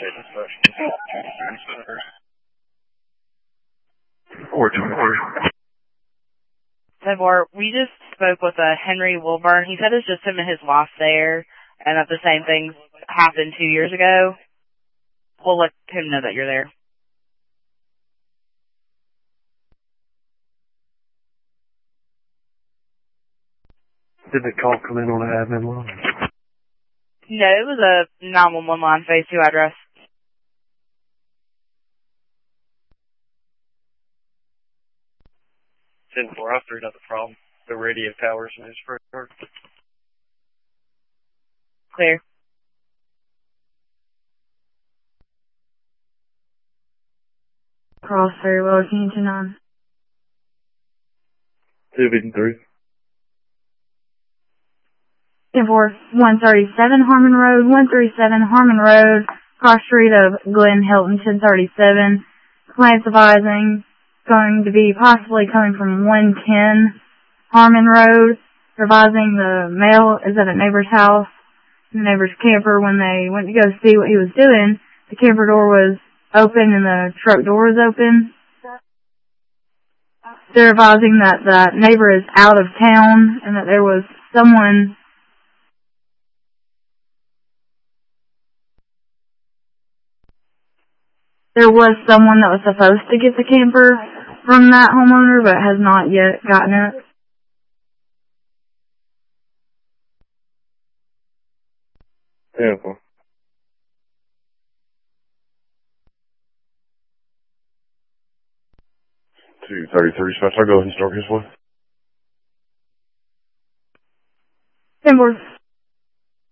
Or we just spoke with Henry Wilburn. He said it's just him and his wife there, and that the same things happened 2 years ago. We'll let him know that you're there. Did the call come in on an admin line? No, it was a 911 line, phase 2 address. 10-4, I figured out the problem. The radio towers in his front yard. Clear. Cross very well, can you turn on? 253. 10-4, 137 Harmon Road, 137 Harmon Road, cross street of Glen Hilton, 1037. Client's advising going to be possibly coming from 110 Harmon Road. Advising the male is at a neighbor's house. The neighbor's camper, when they went to go see what he was doing, the camper door was open and the truck door was open. They're advising that the neighbor is out of town and that there was someone that was supposed to get the camper from that homeowner but has not yet gotten it. Yeah. 233, so I'll go ahead and start his one. 10-4.